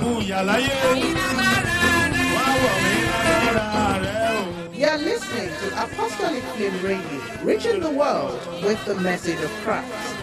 You are listening to Apostolic Flame Radio, reaching the world with the message of Christ.